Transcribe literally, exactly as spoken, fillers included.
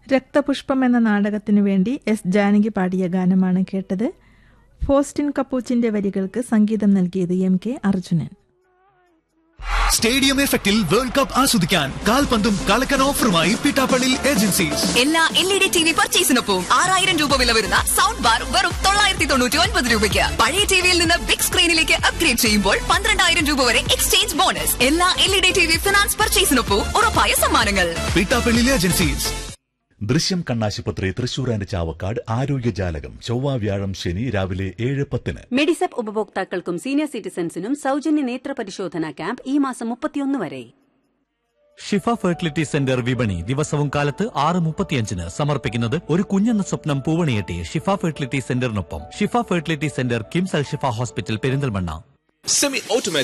രക്തപുഷ്പം എന്ന നാടകത്തിനു വേണ്ടി എസ് ജാനകി പാടിയ ഗാനമാണ് കേട്ടത്. ഫോസ്റ്റിൻ കപ്പൂച്ചിന്റെ വരികൾക്ക് സംഗീതം നൽകിയത് എം കെ അർജുനൻ. സ്റ്റേഡിയം എഫക്റ്റിൽ വേൾഡ് കപ്പ് ആസ്വദിക്കാൻ കാൽപന്തും കളക്കൻ ഓഫറുമായി പിട്ടാപ്പള്ളി ഏജൻസീസ്. എല്ലാ L E D T V പർച്ചേസിനൊപ്പം ആറായിരം രൂപ വില വരുന്ന സൗണ്ട് ബാർ വെറും തൊള്ളായിരത്തി തൊണ്ണൂറ്റി ഒൻപത് രൂപയ്ക്ക്. പഴയ ടിവിയിൽ നിന്ന് ബിഗ് സ്ക്രീനിലേക്ക് അപ്ഗ്രേഡ് ചെയ്യുമ്പോൾ പന്ത്രണ്ടായിരം രൂപ വരെ എക്സ്ചേഞ്ച് ബോണസ്. എല്ലാ L E D T V finance പർച്ചേസിനൊപ്പം ഉറപ്പായ സമ്മാനങ്ങൾ. പിട്ടാപ്പള്ളി ഏജൻസീസ്. ദൃശ്യം കണ്ണാശുപത്രി തൃശൂർ ആൻഡ് ചാവക്കാട് ആരോഗ്യജാലകം ചൊവ്വ വ്യാഴം ശനി രാവിലെ ഏഴ് പത്തിന്. മെഡിസെപ്പ് ഉപഭോക്താക്കൾക്കും സീനിയർ സിറ്റിസൺസിനും സൗജന്യ നേത്ര പരിശോധനാ ക്യാമ്പ് ഈ മാസം മുപ്പത്തിയൊന്ന് വരെ. ഷിഫ ഫെർട്ടിലിറ്റി സെന്റർ വിപണി ദിവസവും കാലത്ത് ആറ് മുപ്പത്തിയഞ്ചിന് സമർപ്പിക്കുന്നത് ഒരു കുഞ്ഞെന്ന സ്വപ്നം പൂവണിയെട്ടി ഷിഫ ഫെർട്ടിലിറ്റി സെന്ററിനൊപ്പം. ഷിഫ ഫെർട്ടിലിറ്റി സെന്റർ കിംസ് അൽ ഷിഫ ഹോസ്പിറ്റൽ പെരിന്തൽമണ്ണ. Semi automatic